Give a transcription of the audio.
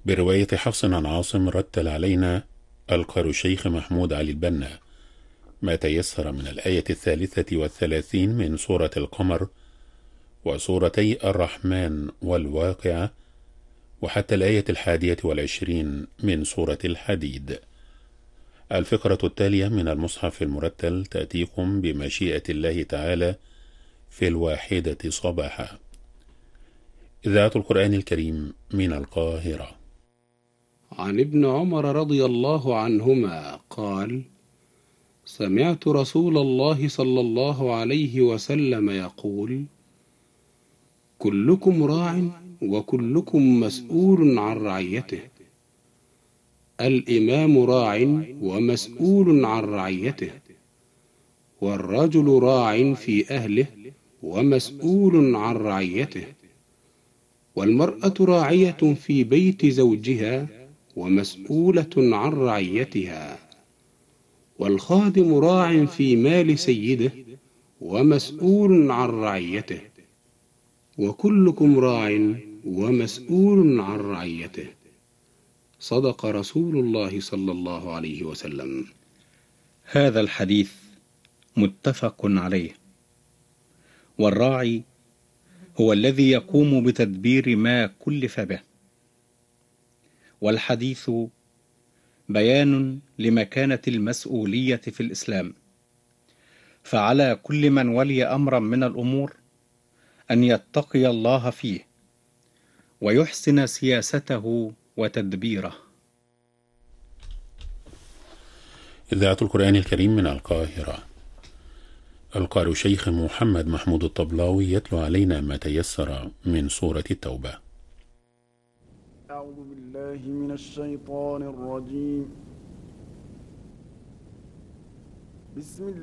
برواية حفص عن عاصم رتل علينا القارئ الشيخ محمود علي البنا ما تيسر من الآية 33 من سورة القمر وسورتي الرحمن والواقعة وحتى الآية 21 من سورة الحديد. الفقرة التالية من المصحف المرتل تأتيكم بمشيئة الله تعالى في 1 صباحا. إذاعة القرآن الكريم من القاهرة. عن ابن عمر رضي الله عنهما قال: سمعت رسول الله صلى الله عليه وسلم يقول: كلكم راع وكلكم مسؤول عن رعيته. الإمام راع ومسؤول عن رعيته، والرجل راع في أهله ومسؤول عن رعيته، والمرأة راعية في بيت زوجها ومسؤولة عن رعيتها، والخادم راع في مال سيده ومسؤول عن رعيته، وكلكم راع ومسؤول عن رعيته. صدق رسول الله صلى الله عليه وسلم. هذا الحديث متفق عليه. والراعي هو الذي يقوم بتدبير ما كلف به، والحديث بيان لمكانة المسؤولية في الإسلام، فعلى كل من ولي أمرا من الأمور أن يتقي الله فيه ويحسن سياسته وتدبيره. إذاعة القرآن الكريم من القاهرة. القارئ الشيخ محمد محمود الطبلاوي يتلو علينا ما تيسر من سورة التوبة. أعوذ بالله من الشيطان الرجيم. بسم الله